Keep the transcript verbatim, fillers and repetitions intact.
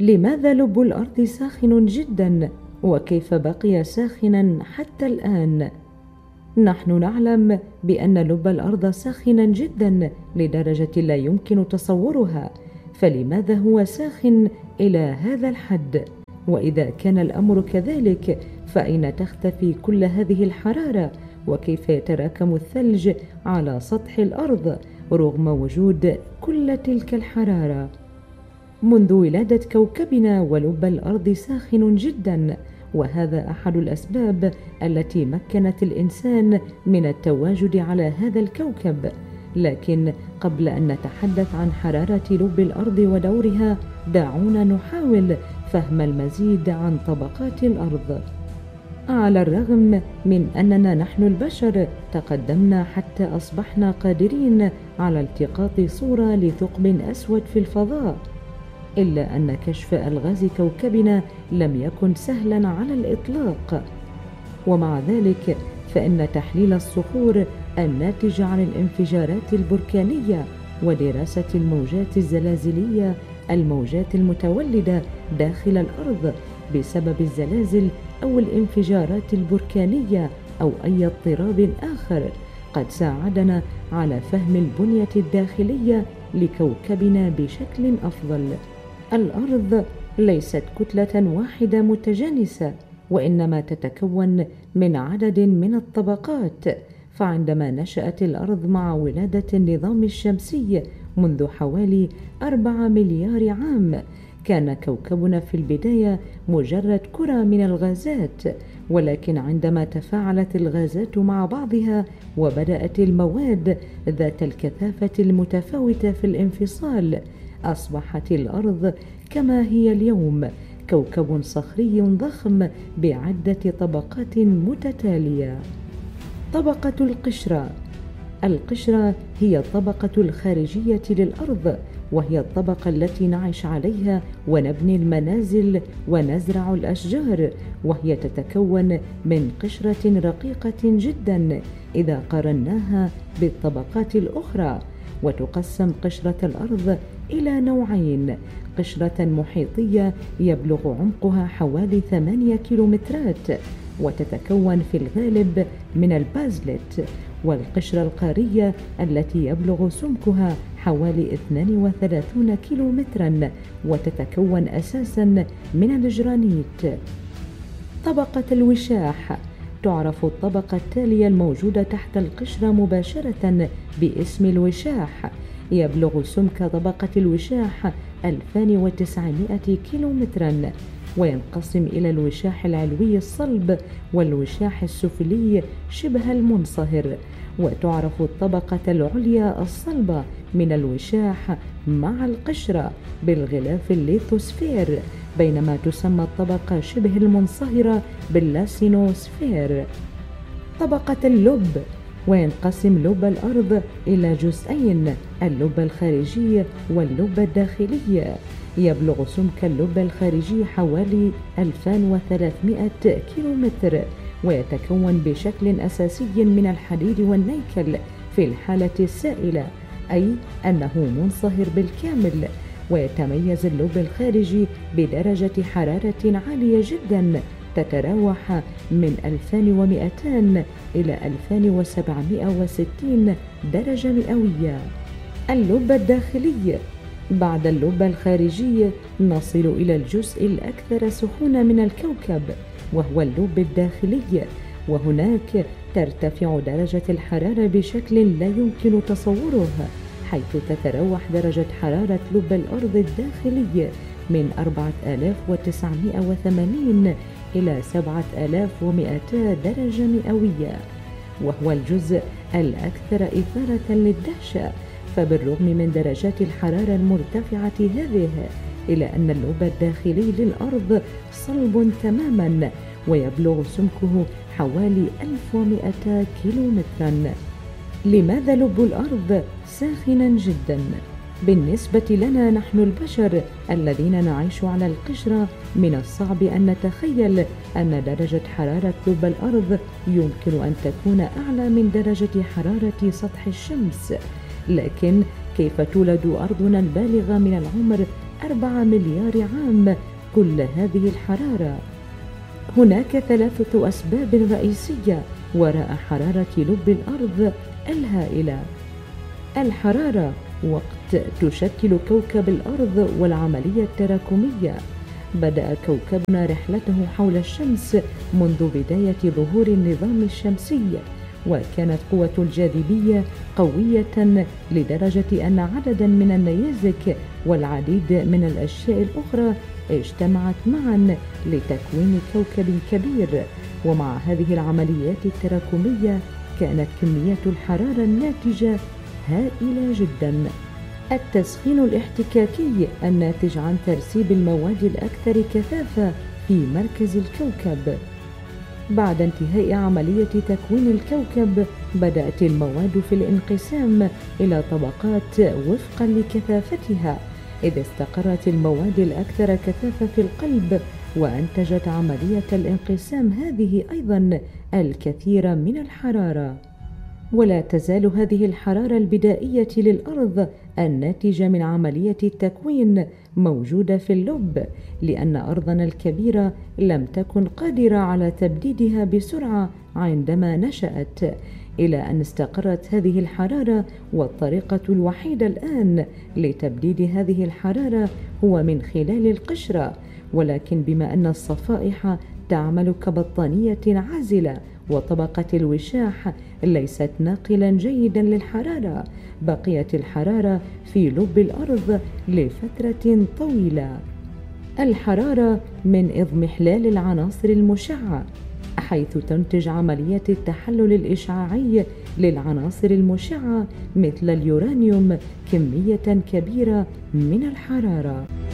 لماذا لب الأرض ساخن جدا؟ وكيف بقي ساخنا حتى الآن؟ نحن نعلم بأن لب الأرض ساخنا جدا لدرجة لا يمكن تصورها، فلماذا هو ساخن إلى هذا الحد؟ وإذا كان الأمر كذلك فأين تختفي كل هذه الحرارة؟ وكيف يتراكم الثلج على سطح الأرض رغم وجود كل تلك الحرارة؟ منذ ولادة كوكبنا ولب الأرض ساخن جدا، وهذا أحد الأسباب التي مكنت الإنسان من التواجد على هذا الكوكب. لكن قبل أن نتحدث عن حرارة لب الأرض ودورها، دعونا نحاول فهم المزيد عن طبقات الأرض. على الرغم من أننا نحن البشر تقدمنا حتى أصبحنا قادرين على التقاط صورة لثقب أسود في الفضاء، إلا أن كشف ألغاز كوكبنا لم يكن سهلا على الإطلاق. ومع ذلك فإن تحليل الصخور الناتجة عن الانفجارات البركانية ودراسة الموجات الزلازلية، الموجات المتولدة داخل الأرض بسبب الزلازل أو الانفجارات البركانية أو أي اضطراب آخر، قد ساعدنا على فهم البنية الداخلية لكوكبنا بشكل أفضل. الأرض ليست كتلة واحدة متجانسة، وإنما تتكون من عدد من الطبقات. فعندما نشأت الأرض مع ولادة النظام الشمسي منذ حوالي أربعة مليار عام، كان كوكبنا في البداية مجرد كرة من الغازات، ولكن عندما تفاعلت الغازات مع بعضها وبدأت المواد ذات الكثافة المتفاوتة في الانفصال، أصبحت الأرض كما هي اليوم، كوكب صخري ضخم بعدة طبقات متتالية. طبقة القشرة. القشرة هي الطبقة الخارجية للأرض، وهي الطبقة التي نعيش عليها ونبني المنازل ونزرع الأشجار، وهي تتكون من قشرة رقيقة جدا إذا قارناها بالطبقات الأخرى. وتقسم قشرة الأرض إلى نوعين: قشرة محيطية يبلغ عمقها حوالي ثمانية كيلومترات وتتكون في الغالب من البازلت، والقشرة القارية التي يبلغ سمكها حوالي اثنين وثلاثين كيلومترا وتتكون أساسا من الجرانيت. طبقة الوشاح. تعرف الطبقة التالية الموجودة تحت القشرة مباشرة باسم الوشاح. يبلغ سمك طبقة الوشاح ألفين وتسعمائة كيلومترا، وينقسم إلى الوشاح العلوي الصلب والوشاح السفلي شبه المنصهر. وتعرف الطبقة العليا الصلبة من الوشاح مع القشرة بالغلاف الليثوسفير، بينما تسمى الطبقة شبه المنصهرة باللاسينوسفير. طبقة اللب. وينقسم لب الأرض إلى جزئين: اللب الخارجي واللب الداخلي. يبلغ سمك اللب الخارجي حوالي ألفين وثلاثمائة كيلومتر، ويتكون بشكل أساسي من الحديد والنيكل في الحالة السائلة، أي أنه منصهر بالكامل. ويتميز اللب الخارجي بدرجة حرارة عالية جدا تتراوح من ألفين ومئتين إلى ألفين وسبعمائة وستين درجة مئوية. اللب الداخلي. بعد اللب الخارجي نصل إلى الجزء الأكثر سخونة من الكوكب، وهو اللب الداخلي، وهناك ترتفع درجة الحرارة بشكل لا يمكن تصوره، حيث تتراوح درجة حرارة لب الأرض الداخلي من أربعة آلاف وتسعمائة وثمانين إلى سبعة آلاف ومئتين درجة مئوية، وهو الجزء الأكثر إثارة للدهشة. فبالرغم من درجات الحرارة المرتفعة هذه، إلا أن اللب الداخلي للأرض صلب تماما ويبلغ سمكه حوالي ألف ومئتين كيلومترا. لماذا لب الأرض ساخنا جدا؟ بالنسبة لنا نحن البشر الذين نعيش على القشرة، من الصعب أن نتخيل أن درجة حرارة لب الأرض يمكن أن تكون أعلى من درجة حرارة سطح الشمس. لكن كيف تولد أرضنا البالغة من العمر أربعة مليار عام كل هذه الحرارة. هناك ثلاثة أسباب رئيسية وراء حرارة لب الأرض الهائلة. الحرارة وقت تشكل كوكب الأرض والعملية التراكمية. بدأ كوكبنا رحلته حول الشمس منذ بداية ظهور النظام الشمسي، وكانت قوة الجاذبية قوية لدرجة أن عددا من النيازك والعديد من الأشياء الأخرى اجتمعت معا لتكوين كوكب كبير. ومع هذه العمليات التراكمية كانت كمية الحرارة الناتجة هائلة جدا. التسخين الاحتكاكي الناتج عن ترسيب المواد الأكثر كثافة في مركز الكوكب. بعد انتهاء عملية تكوين الكوكب بدأت المواد في الانقسام إلى طبقات وفقا لكثافتها، إذ استقرت المواد الأكثر كثافة في القلب، وأنتجت عملية الانقسام هذه أيضا الكثير من الحرارة. ولا تزال هذه الحرارة البدائية للأرض الناتجة من عملية التكوين موجودة في اللب، لأن أرضنا الكبيرة لم تكن قادرة على تبديدها بسرعة عندما نشأت، إلى أن استقرت هذه الحرارة. والطريقة الوحيدة الآن لتبديد هذه الحرارة هو من خلال القشرة، ولكن بما أن الصفائح تعمل كبطانية عازلة وطبقة الوشاح ليست ناقلا جيدا للحرارة، بقيت الحرارة في لب الأرض لفترة طويلة. الحرارة من اضمحلال العناصر المشعة، حيث تنتج عملية التحلل الإشعاعي للعناصر المشعة مثل اليورانيوم كمية كبيرة من الحرارة.